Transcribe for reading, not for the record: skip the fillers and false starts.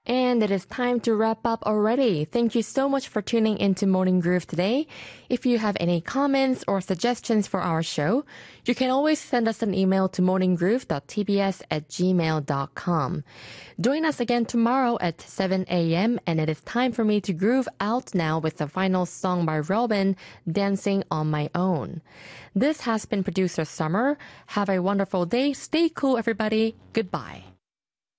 And it is time to wrap up already. Thank you so much for tuning into Morning Groove today. If you have any comments or suggestions for our show, you can always send us an email to morninggroove.tbs@gmail.com. Join us again tomorrow at 7 a.m. and it is time for me to groove out now with the final song by Robin, Dancing on My Own. This has been producer Summer. Have a wonderful day. Stay cool, everybody. Goodbye.